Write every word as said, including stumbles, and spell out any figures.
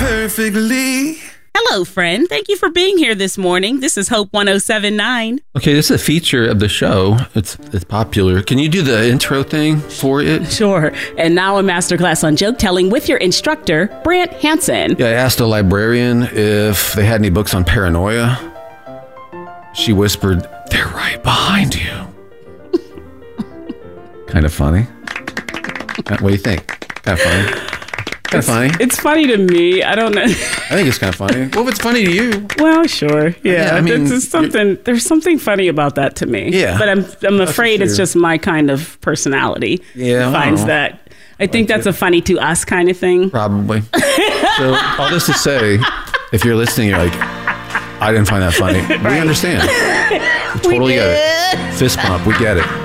perfectly. Hello, friend. Thank you for being here this morning. This is Hope one oh seven point nine. Okay, this is a feature of the show. It's it's popular. Can you do the intro thing for it? Sure. And now a masterclass on joke telling with your instructor, Brant Hansen. Yeah, I asked a librarian if they had any books on paranoia. She whispered, "They're right behind you." Kind of funny. What do you think? Kind of funny. Kind of funny. It's funny to me. I don't know. I think it's kind of funny. Well, if it's funny to you. Well, sure. Yeah, yeah I mean, there's something. There's something funny about that to me. Yeah, but I'm I'm afraid it's just my kind of personality. Yeah, finds that. I think like that's it. A funny to us kind of thing. Probably. So all this to say, if you're listening, you're like, I didn't find that funny. Right. We understand. We totally we get it. Fist bump. We get it.